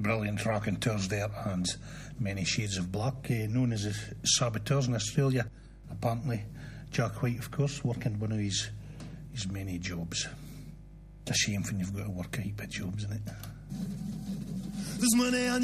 brilliant raconteurs there, and Many Shades of Black, known as the Saboteurs in Australia. Apparently, Jack White, of course, working one of his many jobs. It's a shame when you've got to work a heap of jobs, isn't it? There's money on